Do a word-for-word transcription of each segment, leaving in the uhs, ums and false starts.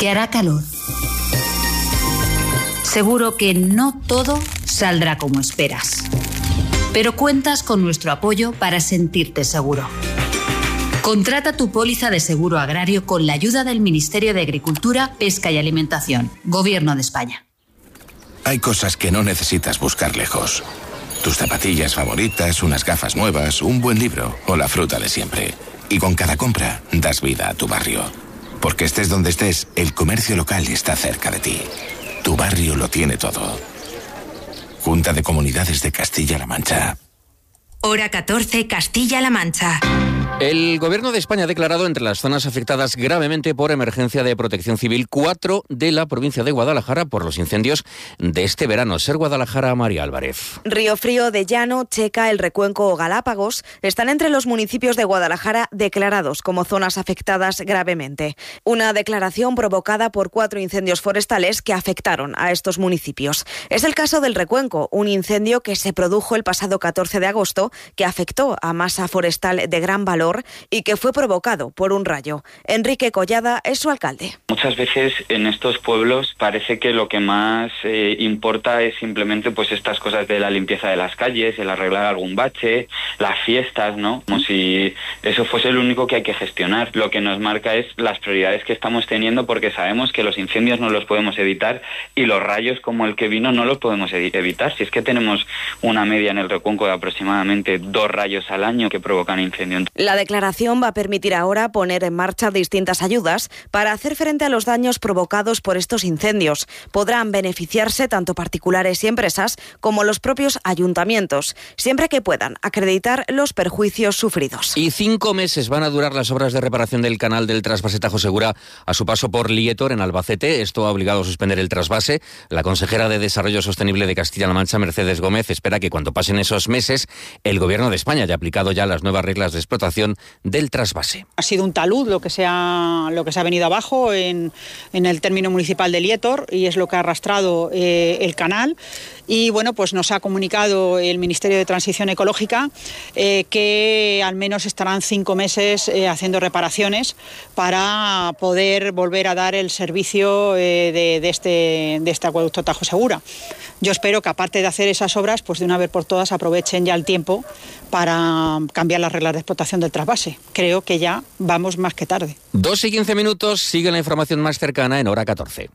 que hará calor. Seguro que no todo saldrá como esperas, pero cuentas con nuestro apoyo para sentirte seguro. Contrata tu póliza de seguro agrario con la ayuda del Ministerio de Agricultura, Pesca y Alimentación, Gobierno de España. Hay cosas que no necesitas buscar lejos. Tus zapatillas favoritas, unas gafas nuevas, un buen libro o la fruta de siempre. Y con cada compra das vida a tu barrio. Porque estés donde estés, el comercio local está cerca de ti. Tu barrio lo tiene todo. Junta de Comunidades de Castilla-La Mancha. Hora catorce, Castilla-La Mancha. El Gobierno de España ha declarado entre las zonas afectadas gravemente por emergencia de protección civil cuatro de la provincia de Guadalajara por los incendios de este verano. Ser Guadalajara, María Álvarez. Río Frío, de Llano, Checa, El Recuenco o Galápagos están entre los municipios de Guadalajara declarados como zonas afectadas gravemente. Una declaración provocada por cuatro incendios forestales que afectaron a estos municipios. Es el caso del Recuenco, un incendio que se produjo el pasado catorce de agosto, que afectó a masa forestal de gran valor y que fue provocado por un rayo. Enrique Collada es su alcalde. Muchas veces en estos pueblos parece que lo que más eh, importa es simplemente pues estas cosas de la limpieza de las calles, el arreglar algún bache, las fiestas, ¿no? Como si eso fuese lo único que hay que gestionar. Lo que nos marca es las prioridades que estamos teniendo, porque sabemos que los incendios no los podemos evitar y los rayos como el que vino no los podemos evitar. Si es que tenemos una media en el Recuenco de aproximadamente dos rayos al año que provocan incendios. La declaración va a permitir ahora poner en marcha distintas ayudas para hacer frente a los daños provocados por estos incendios. Podrán beneficiarse tanto particulares y empresas como los propios ayuntamientos, siempre que puedan acreditar los perjuicios sufridos. Y cinco meses van a durar las obras de reparación del canal del trasvase Tajo Segura a su paso por Lietor, en Albacete. Esto ha obligado a suspender el trasvase. La consejera de Desarrollo Sostenible de Castilla-La Mancha, Mercedes Gómez, espera que cuando pasen esos meses el Gobierno de España haya aplicado ya las nuevas reglas de explotación del trasvase. Ha sido un talud lo que se ha, lo que se ha venido abajo en, en el término municipal de Lietor, y es lo que ha arrastrado eh, el canal. Y bueno, pues nos ha comunicado el Ministerio de Transición Ecológica eh, que al menos estarán cinco meses eh, haciendo reparaciones para poder volver a dar el servicio eh, de, de, este, de este acueducto Tajo Segura. Yo espero que, aparte de hacer esas obras, pues de una vez por todas aprovechen ya el tiempo para cambiar las reglas de explotación del trasvase. Creo que ya vamos más que tarde. Dos y quince minutos, sigue la información más cercana en Hora catorce.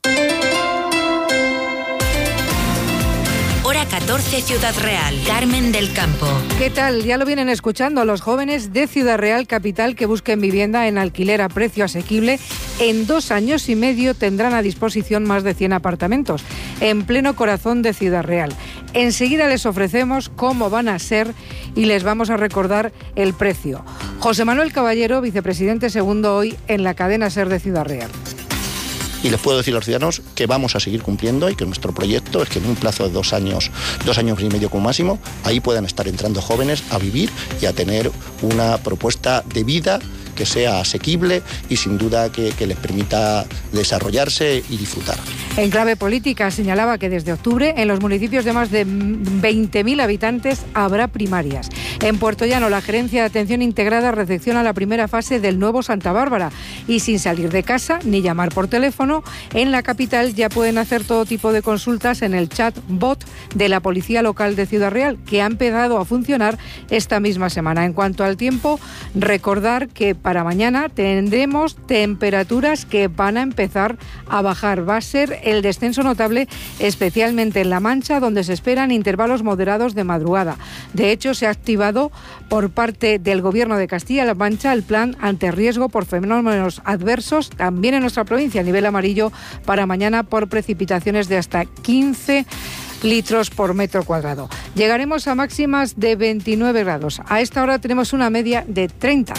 Hora catorce, Ciudad Real. Carmen del Campo. ¿Qué tal? Ya lo vienen escuchando los jóvenes de Ciudad Real Capital que busquen vivienda en alquiler a precio asequible. En dos años y medio tendrán a disposición más de cien apartamentos en pleno corazón de Ciudad Real. Enseguida les ofrecemos cómo van a ser y les vamos a recordar el precio. José Manuel Caballero, vicepresidente segundo hoy en la cadena SER de Ciudad Real. Y les puedo decir a los ciudadanos que vamos a seguir cumpliendo y que nuestro proyecto es que en un plazo de dos años, dos años y medio como máximo, ahí puedan estar entrando jóvenes a vivir y a tener una propuesta de vida que sea asequible y sin duda que, que les permita desarrollarse y disfrutar. En clave política señalaba que desde octubre en los municipios de más de veinte mil habitantes habrá primarias. En Puerto Llano la Gerencia de Atención Integrada recepciona la primera fase del nuevo Santa Bárbara y sin salir de casa ni llamar por teléfono, en la capital ya pueden hacer todo tipo de consultas en el chat bot de la Policía Local de Ciudad Real, que ha empezado a funcionar esta misma semana. En cuanto al tiempo, recordar que para mañana tendremos temperaturas que van a empezar a bajar. Va a ser el descenso notable, especialmente en La Mancha, donde se esperan intervalos moderados de madrugada. De hecho, se ha activado por parte del Gobierno de Castilla-La Mancha el plan ante riesgo por fenómenos adversos, también en nuestra provincia, a nivel amarillo, para mañana por precipitaciones de hasta quince litros por metro cuadrado. Llegaremos a máximas de veintinueve grados. A esta hora tenemos una media de treinta.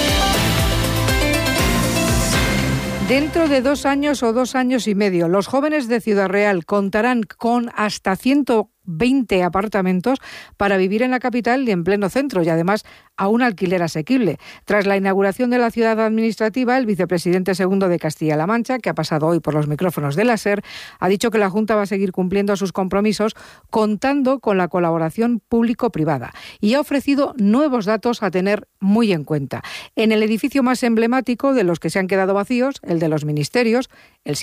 Dentro de dos años o dos años y medio, los jóvenes de Ciudad Real contarán con hasta ciento veinte apartamentos para vivir en la capital y en pleno centro, y además a un alquiler asequible. Tras la inauguración de la ciudad administrativa, el vicepresidente segundo de Castilla-La Mancha, que ha pasado hoy por los micrófonos de la SER, ha dicho que la Junta va a seguir cumpliendo sus compromisos contando con la colaboración público-privada, y ha ofrecido nuevos datos a tener muy en cuenta. En el edificio más emblemático de los que se han quedado vacíos, el de los ministerios, el